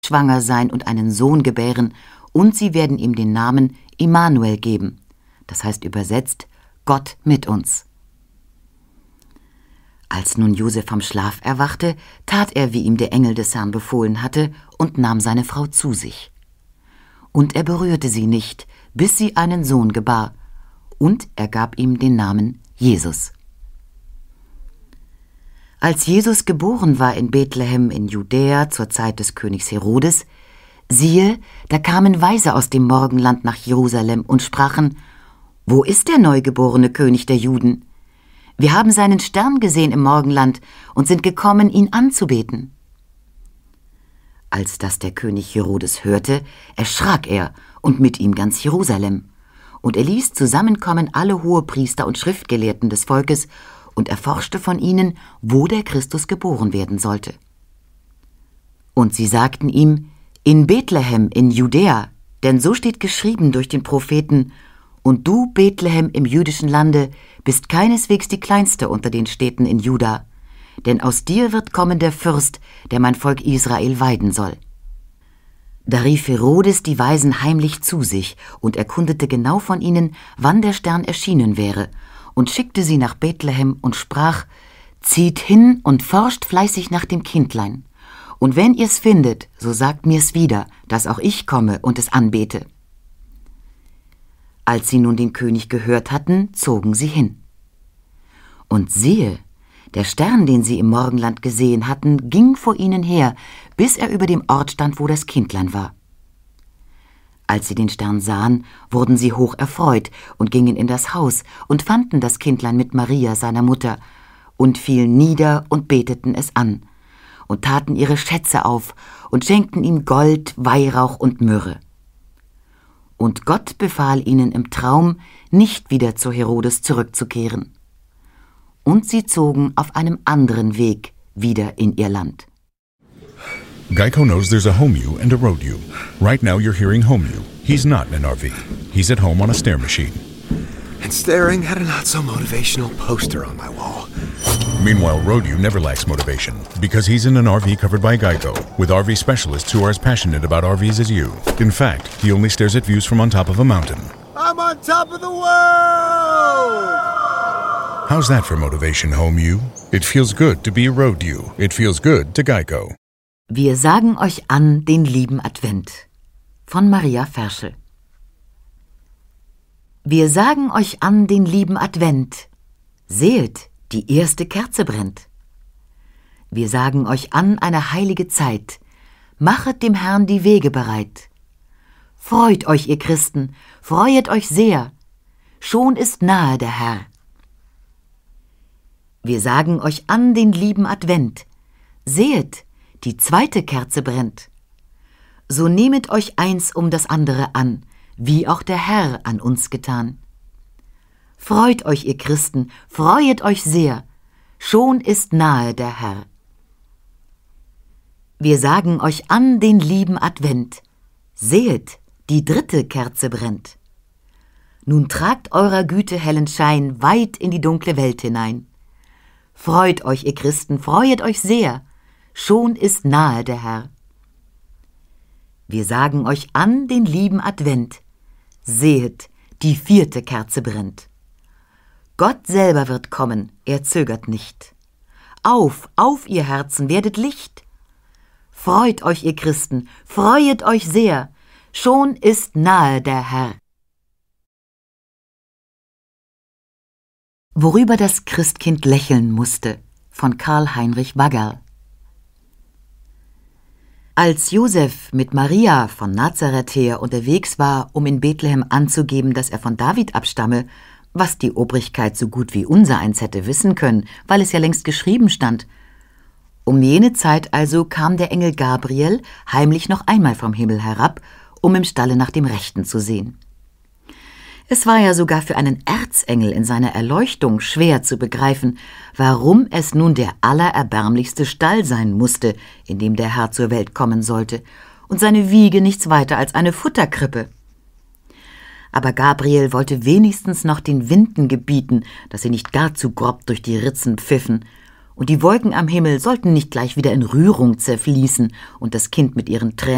schwanger sein und einen Sohn gebären, und sie werden ihm den Namen Immanuel geben. Das heißt übersetzt, Gott mit uns. Als nun Josef vom Schlaf erwachte, tat er, wie ihm der Engel des Herrn befohlen hatte, und nahm seine Frau zu sich. Und er berührte sie nicht, bis sie einen Sohn gebar, und er gab ihm den Namen Jesus. Als Jesus geboren war in Bethlehem in Judäa zur Zeit des Königs Herodes, siehe, da kamen Weise aus dem Morgenland nach Jerusalem und sprachen: Wo ist der neugeborene König der Juden? Wir haben seinen Stern gesehen im Morgenland und sind gekommen, ihn anzubeten. Als das der König Herodes hörte, erschrak er und mit ihm ganz Jerusalem. Und er ließ zusammenkommen alle Hohepriester und Schriftgelehrten des Volkes und erforschte von ihnen, wo der Christus geboren werden sollte. Und sie sagten ihm: In Bethlehem in Judäa, denn so steht geschrieben durch den Propheten: Und du, Bethlehem im jüdischen Lande, bist keineswegs die kleinste unter den Städten in Juda, denn aus dir wird kommen der Fürst, der mein Volk Israel weiden soll. Da rief Herodes die Weisen heimlich zu sich und erkundete genau von ihnen, wann der Stern erschienen wäre, und schickte sie nach Bethlehem und sprach: Zieht hin und forscht fleißig nach dem Kindlein. Und wenn ihr's findet, so sagt mir's wieder, dass auch ich komme und es anbete. Als sie nun den König gehört hatten, zogen sie hin. Und siehe, der Stern, den sie im Morgenland gesehen hatten, ging vor ihnen her, bis er über dem Ort stand, wo das Kindlein war. Als sie den Stern sahen, wurden sie hoch erfreut und gingen in das Haus und fanden das Kindlein mit Maria, seiner Mutter, und fielen nieder und beteten es an und taten ihre Schätze auf und schenkten ihm Gold, Weihrauch und Myrrhe. Und Gott befahl ihnen im Traum, nicht wieder zu Herodes zurückzukehren. Und sie zogen auf einem anderen Weg wieder in ihr Land. Geico knows there's a home you and a road you. Right now you're hearing home you. He's not in an RV. He's at home on a stair machine. And staring at a not-so-motivational poster on my wall. Meanwhile, road you never lacks motivation because he's in an RV covered by Geico with RV specialists who are as passionate about RVs as you. In fact, he only stares at views from on top of a mountain. I'm on top of the world! How's that for motivation, home you? It feels good to be a road you. It feels good to Geico. Wir sagen euch an den lieben Advent von Maria Ferschel. Wir sagen euch an den lieben Advent. Sehet, die erste Kerze brennt. Wir sagen euch an eine heilige Zeit. Machet dem Herrn die Wege bereit. Freut euch, ihr Christen, freuet euch sehr. Schon ist nahe der Herr. Wir sagen euch an den lieben Advent. Sehet, die zweite Kerze brennt. So nehmet euch eins um das andere an, wie auch der Herr an uns getan. Freut euch, ihr Christen, freuet euch sehr, schon ist nahe der Herr. Wir sagen euch an den lieben Advent. Sehet, die dritte Kerze brennt. Nun tragt eurer Güte hellen Schein weit in die dunkle Welt hinein. Freut euch, ihr Christen, freuet euch sehr, schon ist nahe der Herr. Wir sagen euch an den lieben Advent. Sehet, die vierte Kerze brennt. Gott selber wird kommen, er zögert nicht. Auf, auf, ihr Herzen, werdet Licht. Freut euch, ihr Christen, freuet euch sehr, schon ist nahe der Herr. Worüber das Christkind lächeln musste, von Karl Heinrich Waggerl. Als Josef mit Maria von Nazareth her unterwegs war, um in Bethlehem anzugeben, dass er von David abstamme, was die Obrigkeit so gut wie unsereins hätte wissen können, weil es ja längst geschrieben stand. Um jene Zeit also kam der Engel Gabriel heimlich noch einmal vom Himmel herab, um im Stalle nach dem Rechten zu sehen. Es war ja sogar für einen Erzengel in seiner Erleuchtung schwer zu begreifen, warum es nun der allererbärmlichste Stall sein musste, in dem der Herr zur Welt kommen sollte, und seine Wiege nichts weiter als eine Futterkrippe. Aber Gabriel wollte wenigstens noch den Winden gebieten, dass sie nicht gar zu grob durch die Ritzen pfiffen, und die Wolken am Himmel sollten nicht gleich wieder in Rührung zerfließen und das Kind mit ihren Tränen